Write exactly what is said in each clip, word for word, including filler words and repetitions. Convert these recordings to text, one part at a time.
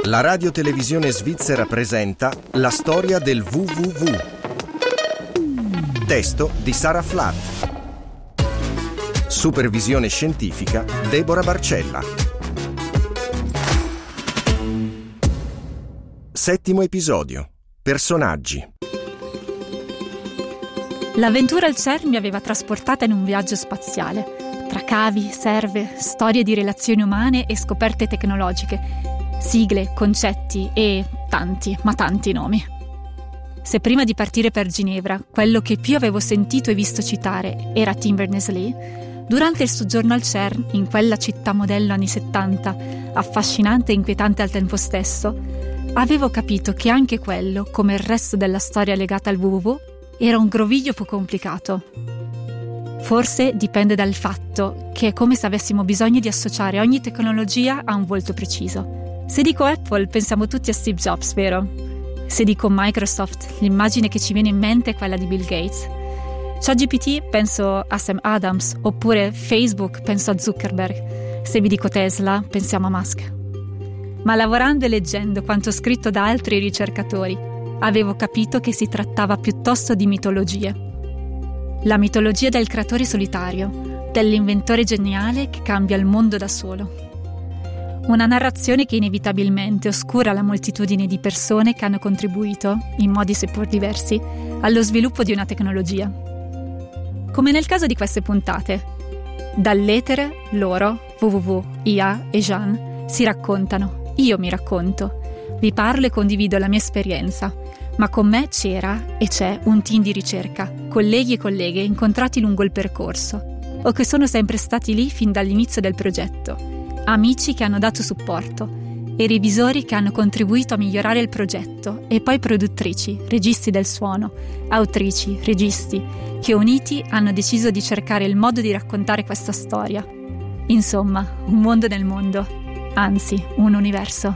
La radiotelevisione svizzera presenta La storia del vu vu vu. Testo di Sara Flatt. Supervisione scientifica Deborah Barcella. Settimo episodio. Personaggi. L'avventura al C E R N mi aveva trasportata in un viaggio spaziale, tra cavi, serve, storie di relazioni umane e scoperte tecnologiche, sigle, concetti e tanti, ma tanti nomi. Se prima di partire per Ginevra quello che più avevo sentito e visto citare era Tim Berners-Lee, durante il soggiorno al C E R N, in quella città modello anni settanta, affascinante e inquietante al tempo stesso, avevo capito che anche quello, come il resto della storia legata al vu vu vu, era un groviglio più complicato. Forse dipende dal fatto che è come se avessimo bisogno di associare ogni tecnologia a un volto preciso. Se dico Apple, pensiamo tutti a Steve Jobs, vero? Se dico Microsoft, l'immagine che ci viene in mente è quella di Bill Gates. ChatGPT, penso a Sam Adams, oppure Facebook, penso a Zuckerberg. Se vi dico Tesla, pensiamo a Musk. Ma lavorando e leggendo quanto scritto da altri ricercatori, avevo capito che si trattava piuttosto di mitologie. La mitologia del creatore solitario, dell'inventore geniale che cambia il mondo da solo. Una narrazione che inevitabilmente oscura la moltitudine di persone che hanno contribuito, in modi seppur diversi, allo sviluppo di una tecnologia. Come nel caso di queste puntate. Dall'etere, loro, vu vu vu, I A e Jean, si raccontano, io mi racconto, vi parlo e condivido la mia esperienza, ma con me c'era e c'è un team di ricerca, colleghi e colleghe incontrati lungo il percorso, o che sono sempre stati lì fin dall'inizio del progetto, amici che hanno dato supporto e revisori che hanno contribuito a migliorare il progetto, e poi produttrici, registi del suono, autrici, registi, che uniti hanno deciso di cercare il modo di raccontare questa storia. Insomma, un mondo nel mondo, anzi, un universo.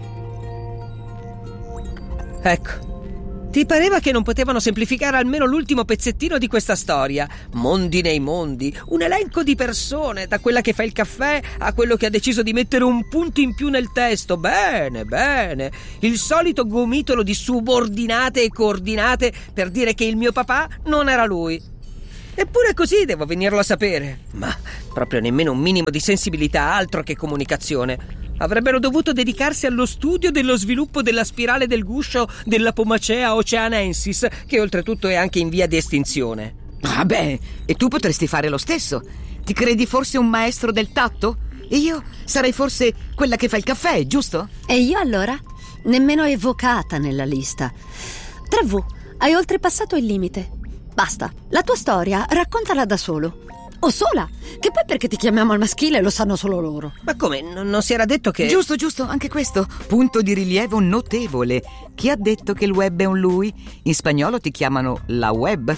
Ecco. Ti pareva che non potevano semplificare almeno l'ultimo pezzettino di questa storia? Mondi nei mondi, un elenco di persone, da quella che fa il caffè a quello che ha deciso di mettere un punto in più nel testo. Bene, bene. Il solito gomitolo di subordinate e coordinate per dire che il mio papà non era lui. Eppure così devo venirlo a sapere. Ma proprio nemmeno un minimo di sensibilità, altro che comunicazione. Avrebbero dovuto dedicarsi allo studio dello sviluppo della spirale del guscio della Pomacea oceanensis, che oltretutto è anche in via di estinzione. Ah beh, e tu potresti fare lo stesso. Ti credi forse un maestro del tatto? E io sarei forse quella che fa il caffè, giusto? E io allora? Nemmeno evocata nella lista. tre vu, hai oltrepassato il limite. Basta, la tua storia raccontala da solo. O sola, che poi perché ti chiamiamo al maschile lo sanno solo loro. Ma come, non, non si era detto che... Giusto, giusto, anche questo. Punto di rilievo notevole. Chi ha detto che il web è un lui? In spagnolo ti chiamano la web.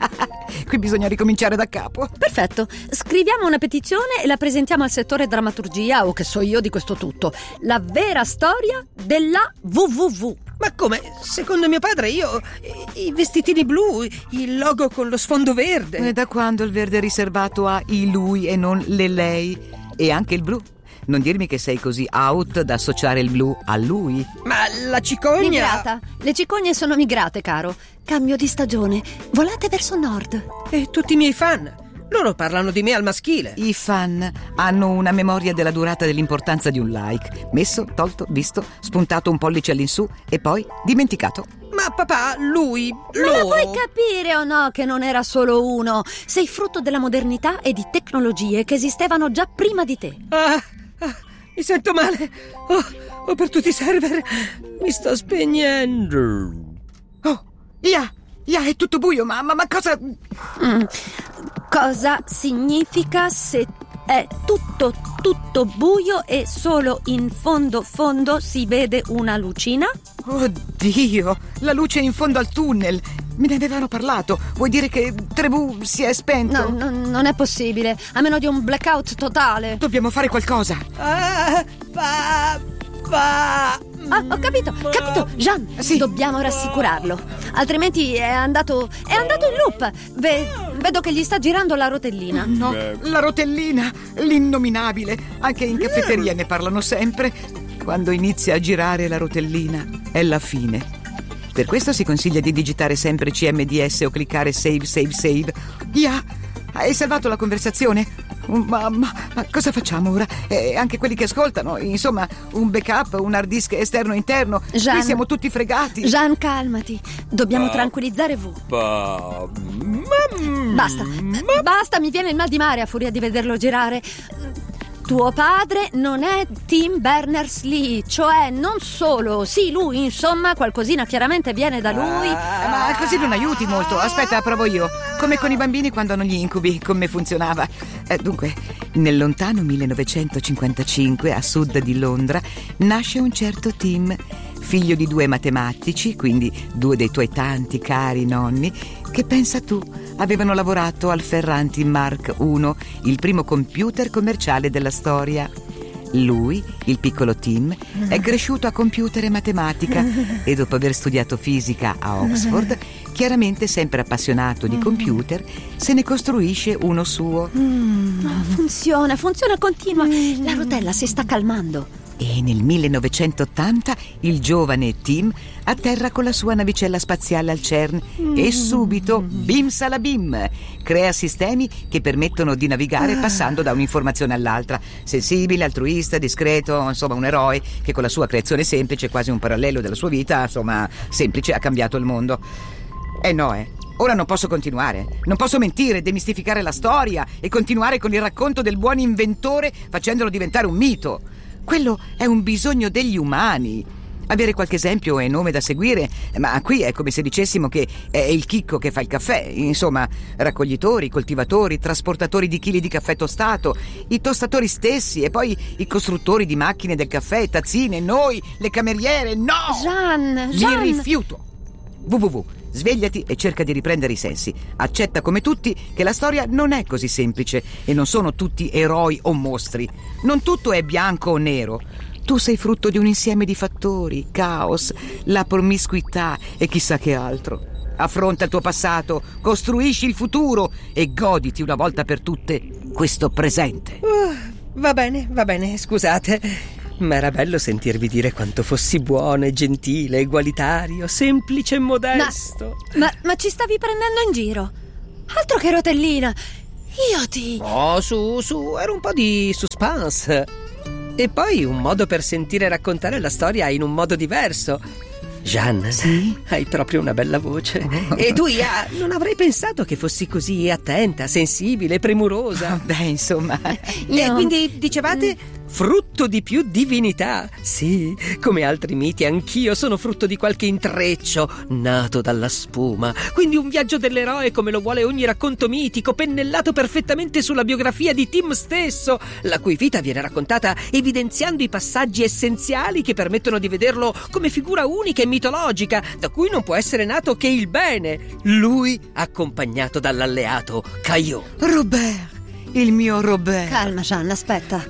Qui bisogna ricominciare da capo. Perfetto, scriviamo una petizione e la presentiamo al settore drammaturgia o che so io di questo tutto. La vera storia della vu vu vu. Ma come? Secondo mio padre io... I vestitini blu, il logo con lo sfondo verde. E da quando il verde è riservato a i lui e non le lei? E anche il blu? Non dirmi che sei così out da associare il blu a lui. Ma la cicogna... Migrata. Le cicogne sono migrate, caro. Cambio di stagione. Volate verso nord. E tutti i miei fan. Loro parlano di me al maschile. I fan hanno una memoria della durata dell'importanza di un like. Messo, tolto, visto, spuntato un pollice all'insù e poi dimenticato. Ma papà, lui, Ma loro... lo puoi capire o no che non era solo uno? Sei frutto della modernità e di tecnologie che esistevano già prima di te. Ah, ah mi sento male. Oh, oh, per tutti i server mi sto spegnendo. Oh, Ia, Ia, è tutto buio, ma, ma, ma cosa... Mm. Cosa significa se è tutto, tutto buio e solo in fondo, fondo si vede una lucina? Oddio, la luce in fondo al tunnel. Me ne avevano parlato. Vuoi dire che Trebu si è spento? No, no, non è possibile. A meno di un blackout totale. Dobbiamo fare qualcosa. Ah, pa, pa. Ah, ho capito, capito, Jean, sì. Dobbiamo rassicurarlo. Altrimenti è andato, è andato in loop. Ve, vedo che gli sta girando la rotellina. No, la rotellina, l'innominabile. Anche in caffetteria ne parlano sempre. Quando inizia a girare la rotellina è la fine. Per questo si consiglia di digitare sempre C M D S o cliccare save, save, save. Yeah, hai salvato la conversazione? Ma, ma, ma cosa facciamo ora? E anche quelli che ascoltano, insomma, un backup, un hard disk esterno e interno. Jean, qui siamo tutti fregati. Jean, calmati. Dobbiamo Ah. tranquillizzare V. Pa- Basta, basta, mi viene il mal di mare a furia di vederlo girare. Tuo padre non è Tim Berners-Lee, cioè non solo, sì, lui, insomma, qualcosina chiaramente viene da lui. Eh, ma così non aiuti molto. Aspetta, provo io. Come con i bambini quando hanno gli incubi, come funzionava. Eh, dunque, nel lontano millenovecentocinquantacinque, a sud di Londra, nasce un certo Tim, figlio di due matematici, quindi due dei tuoi tanti cari nonni, che, pensa tu, avevano lavorato al Ferranti Mark uno, il primo computer commerciale della storia. Lui, il piccolo Tim, è cresciuto a computer e matematica e dopo aver studiato fisica a Oxford, chiaramente sempre appassionato di computer, se ne costruisce uno suo. No, funziona, funziona, continua. La rotella si sta calmando. E nel millenovecentottanta il giovane Tim atterra con la sua navicella spaziale al CERN e subito, bim salabim, crea sistemi che permettono di navigare passando da un'informazione all'altra. Sensibile, altruista, discreto, insomma un eroe che con la sua creazione semplice, quasi un parallelo della sua vita, insomma semplice, ha cambiato il mondo. Eh no, eh. Ora non posso continuare, non posso mentire, demistificare la storia e continuare con il racconto del buon inventore facendolo diventare un mito. Quello è un bisogno degli umani. Avere qualche esempio e nome da seguire, ma qui è come se dicessimo che è il chicco che fa il caffè. Insomma, raccoglitori, coltivatori, trasportatori di chili di caffè tostato, i tostatori stessi e poi i costruttori di macchine del caffè, tazzine, noi, le cameriere. No! Jean, Li Jean. rifiuto. www. Svegliati e cerca di riprendere i sensi. Accetta come tutti che la storia non è così semplice e non sono tutti eroi o mostri. Non tutto è bianco o nero. Tu sei frutto di un insieme di fattori, caos, la promiscuità e chissà che altro. Affronta il tuo passato, costruisci il futuro e goditi una volta per tutte questo presente. Uh, va bene, va bene, scusate. Ma era bello sentirvi dire quanto fossi buono e gentile, egualitario, semplice e modesto. Ma, ma ci stavi prendendo in giro? Altro che rotellina. Io ti... Oh, su, su, era un po' di suspense. E poi un modo per sentire raccontare la storia in un modo diverso. Jean, sì? Hai proprio una bella voce. E tu, Ia, non avrei pensato che fossi così attenta, sensibile, premurosa. Beh, insomma... E Io- quindi dicevate frutto di più divinità. Sì, come altri miti anch'io sono frutto di qualche intreccio nato dalla spuma. Quindi un viaggio dell'eroe come lo vuole ogni racconto mitico, pennellato perfettamente sulla biografia di Tim stesso, la cui vita viene raccontata evidenziando i passaggi essenziali che permettono di vederlo come figura unica e mitologica, da cui non può essere nato che il bene. Lui accompagnato dall'alleato Caillou. Robert, il mio Robert. Calma, Jean, aspetta.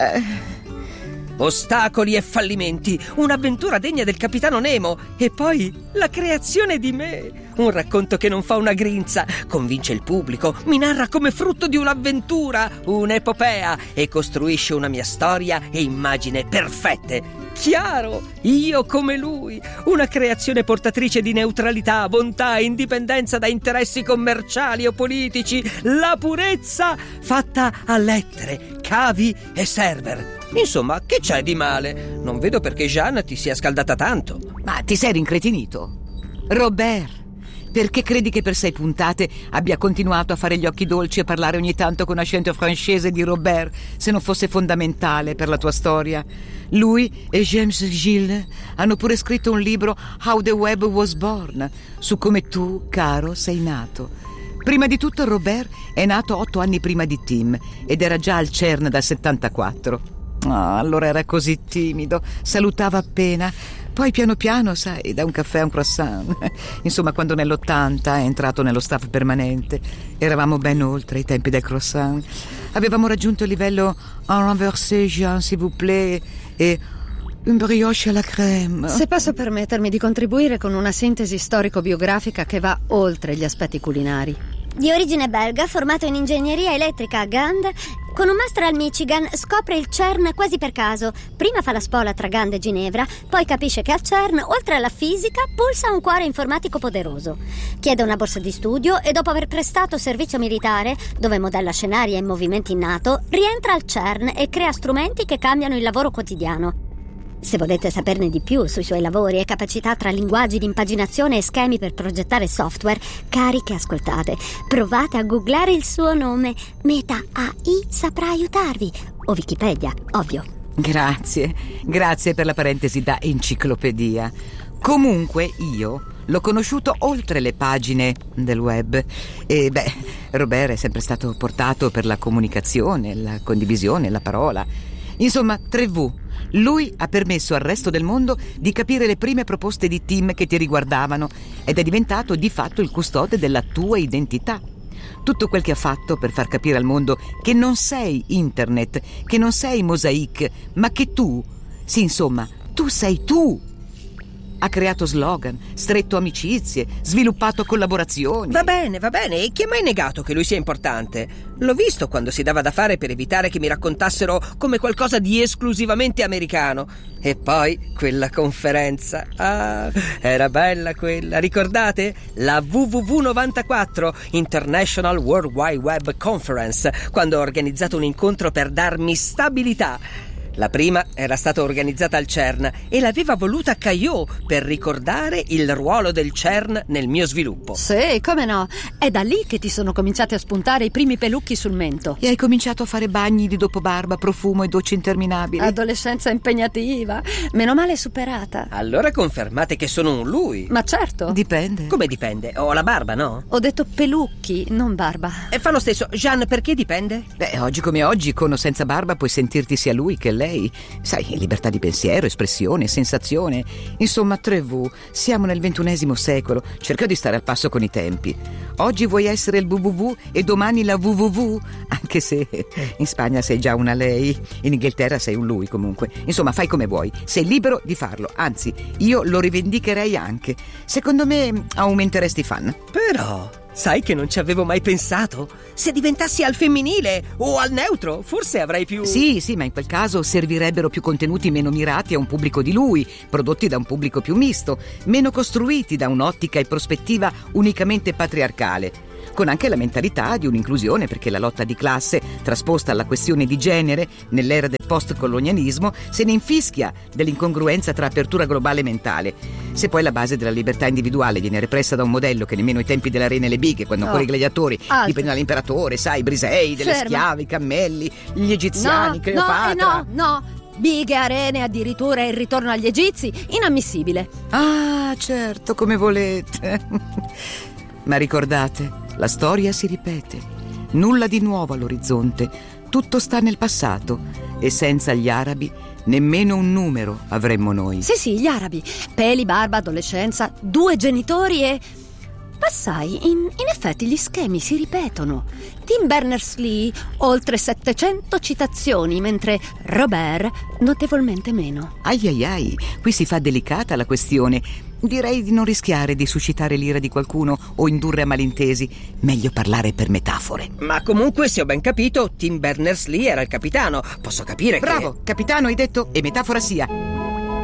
Ostacoli e fallimenti, un'avventura degna del capitano Nemo e poi la creazione di me. Un racconto che non fa una grinza, convince il pubblico, mi narra come frutto di un'avventura, un'epopea e costruisce una mia storia e immagine perfette. Chiaro, io come lui, una creazione portatrice di neutralità, bontà, indipendenza da interessi commerciali o politici, la purezza fatta a lettere, cavi e server. Insomma, che c'è di male? Non vedo perché Jean ti sia scaldata tanto. Ma ti sei rincretinito? Robert, perché credi che per sei puntate abbia continuato a fare gli occhi dolci e parlare ogni tanto con accento francese di Robert, se non fosse fondamentale per la tua storia? Lui e James Gilles hanno pure scritto un libro, How the Web Was Born, su come tu, caro, sei nato. Prima di tutto Robert è nato otto anni prima di Tim ed era già al CERN dal settantaquattro. Ah, allora era così timido, salutava appena. Poi piano piano, sai, da un caffè a un croissant. Insomma, quando nell'ottanta è entrato nello staff permanente, eravamo ben oltre i tempi del croissant. Avevamo raggiunto il livello un renversé, Jean, s'il vous plaît, e un brioche alla crème. Se posso permettermi di contribuire con una sintesi storico-biografica che va oltre gli aspetti culinari. Di origine belga, formato in ingegneria elettrica a Gand, con un master al Michigan scopre il CERN quasi per caso. Prima fa la spola tra Gand e Ginevra, poi capisce che al CERN, oltre alla fisica, pulsa un cuore informatico poderoso. Chiede una borsa di studio e dopo aver prestato servizio militare, dove modella scenari e movimenti in NATO, rientra al CERN e crea strumenti che cambiano il lavoro quotidiano. Se volete saperne di più sui suoi lavori e capacità tra linguaggi di impaginazione e schemi per progettare software, cari che ascoltate, provate a googlare il suo nome. Meta A I saprà aiutarvi. O Wikipedia, ovvio. Grazie, grazie per la parentesi da enciclopedia. Comunque io l'ho conosciuto oltre le pagine del web e beh, Robert è sempre stato portato per la comunicazione, la condivisione, la parola. Insomma, tre vu. Lui ha permesso al resto del mondo di capire le prime proposte di Tim che ti riguardavano ed è diventato di fatto il custode della tua identità. Tutto quel che ha fatto per far capire al mondo che non sei internet, che non sei Mosaic, ma che tu, sì insomma, tu sei tu. Ha creato slogan, stretto amicizie, sviluppato collaborazioni. Va bene, va bene. E chi ha mai negato che lui sia importante? L'ho visto quando si dava da fare per evitare che mi raccontassero come qualcosa di esclusivamente americano. E poi quella conferenza. Ah, era bella quella. Ricordate? La W W W novantaquattro, International World Wide Web Conference, quando ho organizzato un incontro per darmi stabilità. La prima era stata organizzata al CERN e l'aveva voluta Caillot per ricordare il ruolo del CERN nel mio sviluppo. Sì, come no. È da lì che ti sono cominciati a spuntare i primi pelucchi sul mento. E hai cominciato a fare bagni di dopobarba, profumo e docce interminabili. Adolescenza impegnativa. Meno male superata. Allora confermate che sono un lui. Ma certo. Dipende. Come dipende? Ho la barba, no? Ho detto pelucchi, non barba. E fa lo stesso. Jean, perché dipende? Beh, oggi come oggi, con o senza barba, puoi sentirti sia lui che lei. Sai, libertà di pensiero, espressione, sensazione. Insomma, tre vu, siamo nel ventunesimo secolo. Cerca di stare al passo con i tempi. Oggi vuoi essere il vu vu vu e domani la vu vu vu? Anche se in Spagna sei già una lei, in Inghilterra sei un lui comunque. Insomma, fai come vuoi. Sei libero di farlo. Anzi, io lo rivendicherei anche. Secondo me aumenteresti i fan. Però... sai che non ci avevo mai pensato? Se diventassi al femminile o al neutro, forse avrei più... Sì, sì, ma in quel caso servirebbero più contenuti meno mirati a un pubblico di lui, prodotti da un pubblico più misto, meno costruiti da un'ottica e prospettiva unicamente patriarcale, con anche la mentalità di un'inclusione, perché la lotta di classe, trasposta alla questione di genere, nell'era del post-colonialismo, se ne infischia dell'incongruenza tra apertura globale e mentale. Se poi la base della libertà individuale viene repressa da un modello che nemmeno ai tempi della Re e le bighe, quando Oh. ancora i gladiatori Altro. dipendono dall'imperatore, sai, Brisei, delle Ferma. schiave, i cammelli, gli egiziani, No, Cleopatra... no, no, no. Bighe, arene, addirittura il ritorno agli egizi, inammissibile. Ah, certo, come volete. Ma ricordate, la storia si ripete. Nulla di nuovo all'orizzonte. Tutto sta nel passato. E senza gli arabi, nemmeno un numero avremmo noi. Sì, sì, gli arabi. Peli, barba, adolescenza, due genitori e... Ma sai, in, in effetti gli schemi si ripetono. Tim Berners-Lee, oltre settecento citazioni, mentre Robert notevolmente meno. Ai ai ai, qui si fa delicata la questione. Direi di non rischiare di suscitare l'ira di qualcuno o indurre a malintesi. Meglio parlare per metafore. Ma comunque, se ho ben capito, Tim Berners-Lee era il capitano. Posso capire che... Bravo, capitano hai detto, e metafora sia.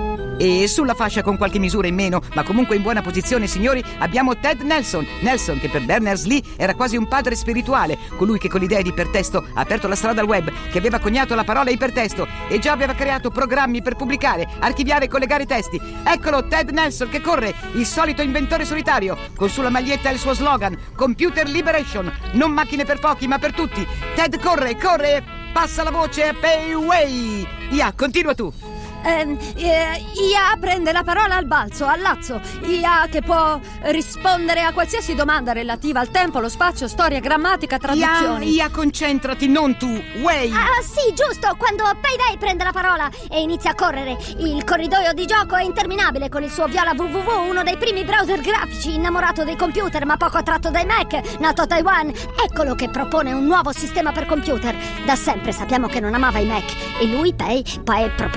E sulla fascia con qualche misura in meno, ma comunque in buona posizione, signori, abbiamo Ted Nelson. Nelson, che per Berners-Lee era quasi un padre spirituale, colui che con l'idea di ipertesto ha aperto la strada al web, che aveva coniato la parola ipertesto e già aveva creato programmi per pubblicare, archiviare e collegare testi. Eccolo, Ted Nelson che corre, il solito inventore solitario, con sulla maglietta il suo slogan: Computer Liberation, non macchine per pochi ma per tutti. Ted corre, corre, passa la voce a Payway. Ya, continua tu. Ehm, eh, I A prende la parola al balzo, al lazzo. I A che può rispondere a qualsiasi domanda relativa al tempo, lo spazio, storia, grammatica, traduzioni. Ia, Ia, concentrati, non tu, Way. Ah, sì, giusto, quando Payday prende la parola e inizia a correre. Il corridoio di gioco è interminabile con il suo viola W W W, uno dei primi browser grafici, innamorato dei computer ma poco attratto dai Mac, nato a Taiwan. Eccolo che propone un nuovo sistema per computer. Da sempre sappiamo che non amava i Mac e lui, Pay, poi propone il primo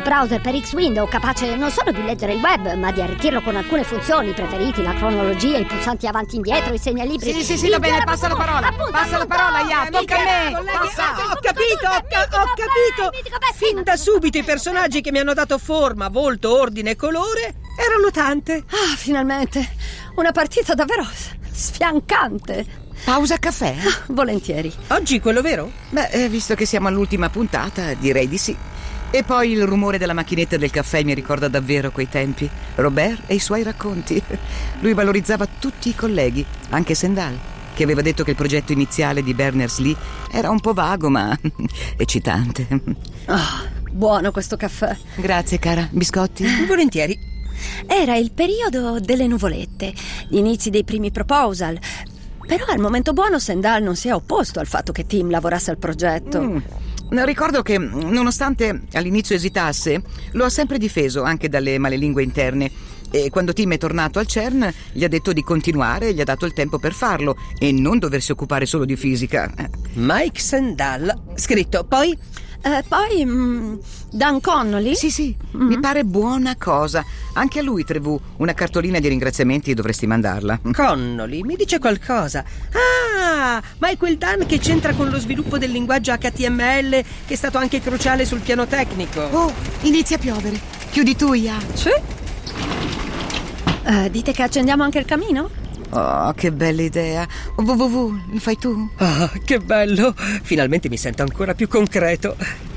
browser per X-Window capace non solo di leggere il web, ma di arricchirlo con alcune funzioni preferiti, la cronologia, i pulsanti avanti e indietro, i segnalibri. Sì, sì, sì, va bene, passa la parola. Appunto, passa appunto. la parola, Ya, tocca a me. Colleghi, Passa. ho capito, ho, ca- ho capito. Fin da subito i personaggi che mi hanno dato forma, volto, ordine e colore erano tante. Ah, finalmente. Una partita davvero sfiancante. Pausa caffè? Ah, volentieri. Oggi quello vero? Beh, eh, visto che siamo all'ultima puntata, direi di sì. E poi il rumore della macchinetta del caffè mi ricorda davvero quei tempi. Robert e i suoi racconti. Lui valorizzava tutti i colleghi, anche Sendal, che aveva detto che il progetto iniziale di Berners-Lee era un po' vago, ma eccitante. Ah, buono questo caffè. Grazie, cara. Biscotti? Volentieri. Era il periodo delle nuvolette, gli inizi dei primi proposal. Però al momento buono Sendal non si è opposto al fatto che Tim lavorasse al progetto. Mm. Ricordo che, nonostante all'inizio esitasse, lo ha sempre difeso anche dalle malelingue interne. E quando Tim è tornato al CERN gli ha detto di continuare e gli ha dato il tempo per farlo e non doversi occupare solo di fisica. Mike Sendal. Scritto, poi? Eh, poi mm, Dan Connolly? Sì, sì, mm-hmm. Mi pare buona cosa. Anche a lui, Trevu, una cartolina di ringraziamenti dovresti mandarla. Connolly, mi dice qualcosa. Ah, ma è quel Dan che c'entra con lo sviluppo del linguaggio H T M L, che è stato anche cruciale sul piano tecnico. Oh, inizia a piovere. Chiudi tu, Ya. Sì. Eh, dite che accendiamo anche il camino? Oh, che bella idea. www, lo fai tu? Ah, che bello. Finalmente mi sento ancora più concreto.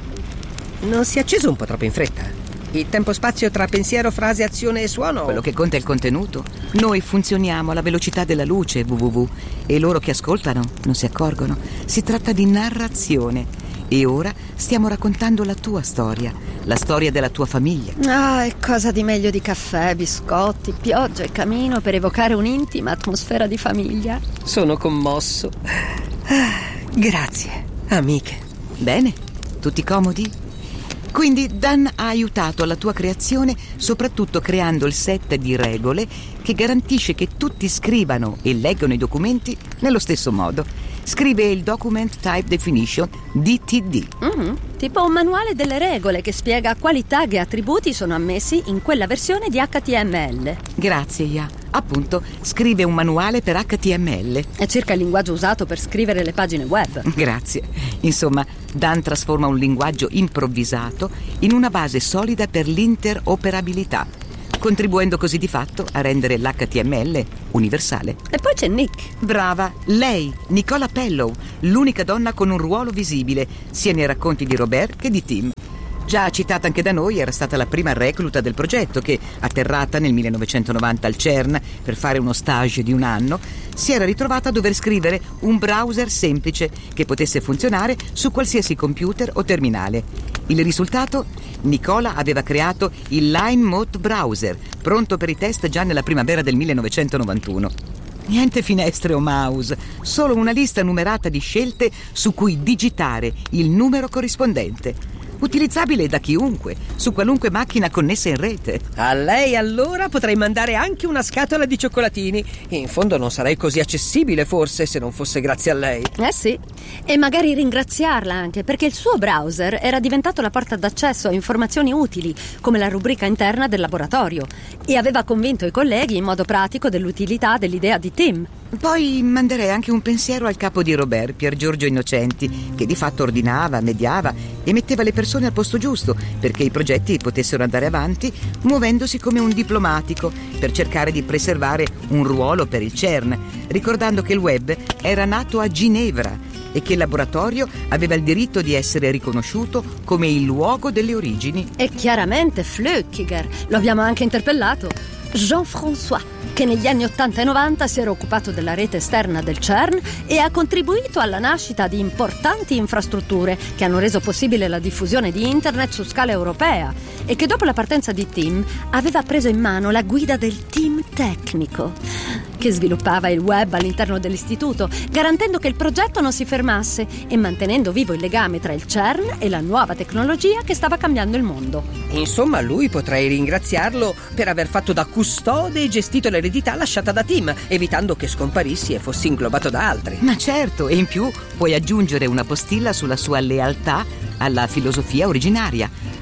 Non si è acceso un po' troppo in fretta? Il tempo-spazio tra pensiero, frase, azione e suono? Quello che conta è il contenuto. Noi funzioniamo alla velocità della luce, www, e loro che ascoltano non si accorgono. Si tratta di narrazione. E ora stiamo raccontando la tua storia, la storia della tua famiglia. Ah, e cosa di meglio di caffè, biscotti, pioggia e camino per evocare un'intima atmosfera di famiglia? Sono commosso. Ah, grazie, amiche. Bene, tutti comodi? Quindi Dan ha aiutato alla tua creazione soprattutto creando il set di regole che garantisce che tutti scrivano e leggano i documenti nello stesso modo. Scrive il Document Type Definition, D T D. Mm-hmm. Tipo un manuale delle regole che spiega quali tag e attributi sono ammessi in quella versione di H T M L. Grazie, Ya. Appunto, scrive un manuale per H T M L. È circa il linguaggio usato per scrivere le pagine web. Grazie. Insomma, Dan trasforma un linguaggio improvvisato in una base solida per l'interoperabilità, contribuendo così di fatto a rendere l'H T M L universale. E poi c'è Nick. Brava, lei, Nicola Pellow, l'unica donna con un ruolo visibile, sia nei racconti di Robert che di Tim. Già citata anche da noi, era stata la prima recluta del progetto che, atterrata nel millenovecentonovanta al CERN per fare uno stage di un anno, si era ritrovata a dover scrivere un browser semplice che potesse funzionare su qualsiasi computer o terminale. Il risultato? Nicola aveva creato il Line Mode Browser, pronto per i test già nella primavera del millenovecentonovantuno. Niente finestre o mouse, solo una lista numerata di scelte su cui digitare il numero corrispondente. Utilizzabile da chiunque, su qualunque macchina connessa in rete. A lei allora potrei mandare anche una scatola di cioccolatini. In fondo non sarei così accessibile forse se non fosse grazie a lei. Eh sì, e magari ringraziarla anche perché il suo browser era diventato la porta d'accesso a informazioni utili come la rubrica interna del laboratorio e aveva convinto i colleghi in modo pratico dell'utilità dell'idea di Tim. Poi manderei anche un pensiero al capo di Robert, Pier Giorgio Innocenti, che di fatto ordinava, mediava e metteva le persone al posto giusto perché i progetti potessero andare avanti muovendosi come un diplomatico per cercare di preservare un ruolo per il CERN, ricordando che il web era nato a Ginevra e che il laboratorio aveva il diritto di essere riconosciuto come il luogo delle origini. E chiaramente Flückiger, lo abbiamo anche interpellato, Jean-François, che negli anni ottanta e novanta si era occupato della rete esterna del CERN e ha contribuito alla nascita di importanti infrastrutture che hanno reso possibile la diffusione di internet su scala europea e che dopo la partenza di Tim aveva preso in mano la guida del team tecnico che sviluppava il web all'interno dell'istituto, garantendo che il progetto non si fermasse e mantenendo vivo il legame tra il CERN e la nuova tecnologia che stava cambiando il mondo. Insomma, lui potrei ringraziarlo per aver fatto da custode e gestito l'eredità lasciata da Tim, evitando che scomparissi e fossi inglobato da altri. Ma certo, e in più puoi aggiungere una postilla sulla sua lealtà alla filosofia originaria.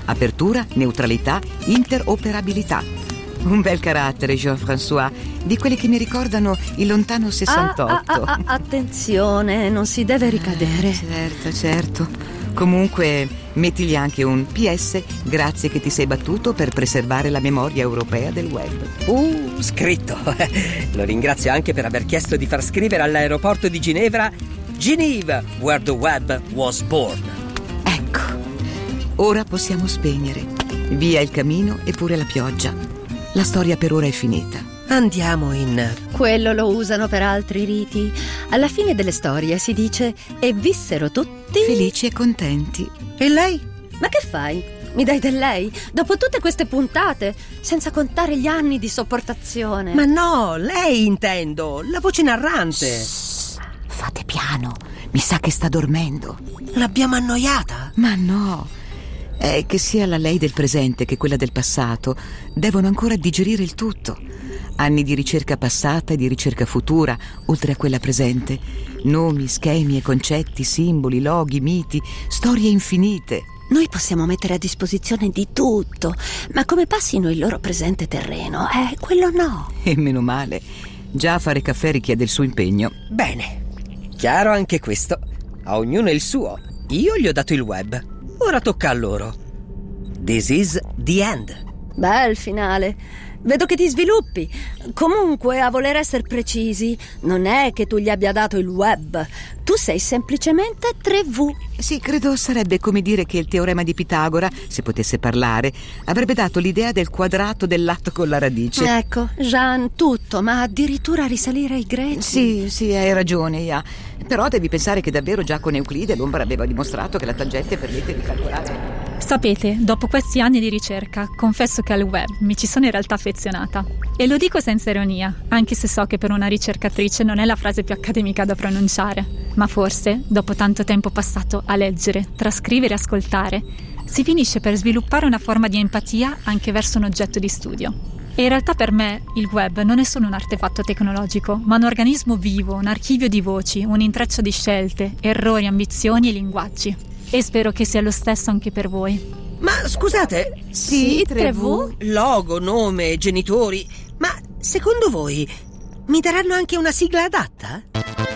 Apertura, neutralità, interoperabilità. Un bel carattere, Jean-François, di quelli che mi ricordano il lontano sessantotto. Ah, ah, ah, attenzione, non si deve ricadere. Eh, certo, certo. Comunque, mettigli anche un P S, grazie che ti sei battuto per preservare la memoria europea del web. Uh, scritto. Lo ringrazio anche per aver chiesto di far scrivere all'aeroporto di Ginevra Geneva, where the web was born. Ecco, ora possiamo spegnere. Via il camino e pure la pioggia. La storia per ora è finita. Andiamo in... Quello lo usano per altri riti. Alla fine delle storie si dice e vissero tutti felici e contenti. E lei? Ma che fai? Mi dai del lei? Dopo tutte queste puntate, senza contare gli anni di sopportazione. Ma no, lei intendo, la voce narrante. Shh, fate piano, mi sa che sta dormendo. L'abbiamo annoiata? Ma no, è che sia la lei del presente che quella del passato devono ancora digerire il tutto. Anni di ricerca passata e di ricerca futura, oltre a quella presente. Nomi, schemi e concetti, simboli, loghi, miti, storie infinite. Noi possiamo mettere a disposizione di tutto, ma come passino il loro presente terreno, eh, quello no. E meno male. Già fare caffè richiede il suo impegno. Bene, chiaro anche questo. A ognuno il suo. Io gli ho dato il web. Ora tocca a loro. This is the end. Bel finale. Vedo che ti sviluppi. Comunque, a voler essere precisi, non è che tu gli abbia dato il web. Tu sei semplicemente tre vu. Sì, credo sarebbe come dire che il teorema di Pitagora, se potesse parlare, avrebbe dato l'idea del quadrato del lato con la radice. Ecco, Jean, tutto, ma addirittura risalire ai greci. Sì, sì, hai ragione, Ia. Però devi pensare che davvero già con Euclide l'ombra aveva dimostrato che la tangente permette di calcolare. Sapete, dopo questi anni di ricerca, confesso che al web mi ci sono in realtà affezionata. E lo dico senza ironia, anche se so che per una ricercatrice non è la frase più accademica da pronunciare. Ma forse, dopo tanto tempo passato a leggere, trascrivere e ascoltare, si finisce per sviluppare una forma di empatia anche verso un oggetto di studio. E in realtà per me il web non è solo un artefatto tecnologico, ma un organismo vivo, un archivio di voci, un intreccio di scelte, errori, ambizioni e linguaggi. E spero che sia lo stesso anche per voi. Ma scusate, Sì, tre vu? logo, nome, genitori, ma secondo voi mi daranno anche una sigla adatta?